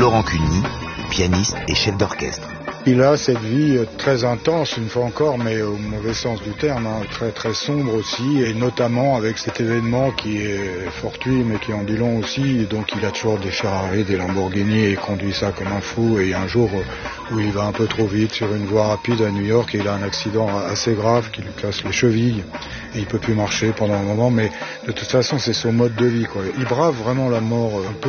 Laurent Cuny, pianiste et chef d'orchestre. Il a cette vie très intense, une fois encore, mais au mauvais sens du terme, très très sombre aussi, et notamment avec cet événement qui est fortuit, mais qui en dit long aussi. Donc il a toujours des Ferrari, des Lamborghini, et il conduit ça comme un fou. Et il y a un jour où il va un peu trop vite sur une voie rapide à New York, et il a un accident assez grave qui lui casse les chevilles, et il peut plus marcher pendant un moment. Mais de toute façon, c'est son mode de vie, quoi. Il brave vraiment la mort un peu